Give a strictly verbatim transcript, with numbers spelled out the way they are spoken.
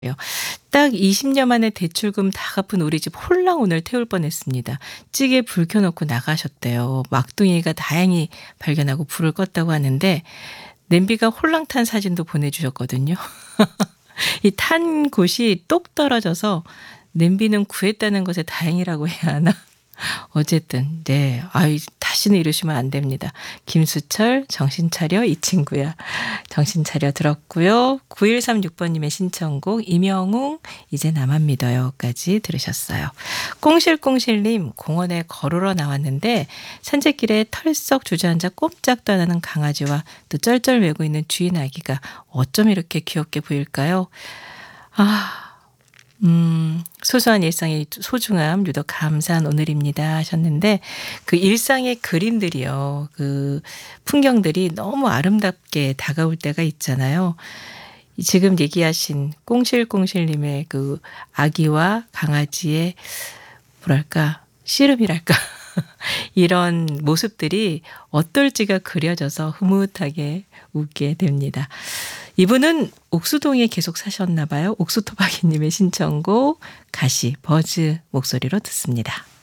딱 이십 년 만에 대출금 다 갚은 우리 집 홀랑 오늘 태울 뻔했습니다. 찌개 불 켜 놓고 나가셨대요. 막둥이가 다행히 발견하고 불을 껐다고 하는데 냄비가 홀랑 탄 사진도 보내주셨거든요. 이 탄 곳이 똑 떨어져서 냄비는 구했다는 것에 다행이라고 해야 하나? 어쨌든 네. 아이 다시는 이러시면 안 됩니다. 김수철 정신 차려 이 친구야. 정신 차려 들었고요. 구일삼육 번님의 신청곡 임영웅 이제 나만 믿어요까지 들으셨어요. 꽁실꽁실님 공원에 걸으러 나왔는데 산책길에 털썩 주저앉아 꼼짝도 안 하는 강아지와 또 쩔쩔매고 있는 주인 아기가 어쩜 이렇게 귀엽게 보일까요? 아 음, 소소한 일상의 소중함 유독 감사한 오늘입니다 하셨는데 그 일상의 그림들이요. 그 풍경들이 너무 아름답게 다가올 때가 있잖아요. 지금 얘기하신 꽁실꽁실님의 그 아기와 강아지의 뭐랄까 씨름이랄까 이런 모습들이 어떨지가 그려져서 흐뭇하게 웃게 됩니다. 이분은 옥수동에 계속 사셨나 봐요. 옥수토박이님의 신청곡 가시 버즈 목소리로 듣습니다.